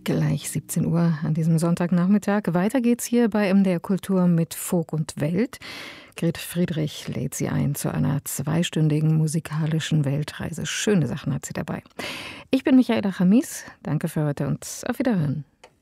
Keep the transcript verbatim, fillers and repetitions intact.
Gleich siebzehn Uhr an diesem Sonntagnachmittag. Weiter geht's hier bei M D R Kultur mit Folk und Welt. Gret Friedrich lädt Sie ein zu einer zweistündigen musikalischen Weltreise. Schöne Sachen hat sie dabei. Ich bin Michaela Chamis. Danke für heute und auf Wiederhören.